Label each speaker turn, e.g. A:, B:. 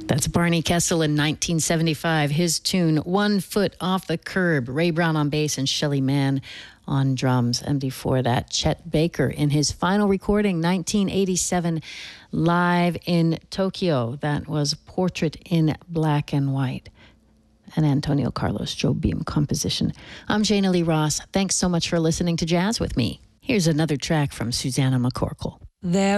A: That's Barney Kessel in 1975. His tune, One Foot Off the Curb. Ray Brown on bass and Shelly Manne on drums. And before that, Chet Baker in his final recording, 1987, live in Tokyo. That was Portrait in Black and White. An Antonio Carlos Jobim composition. I'm Jana Lee Ross. Thanks so much for listening to Jazz with me. Here's another track from Susanna McCorkle.
B: There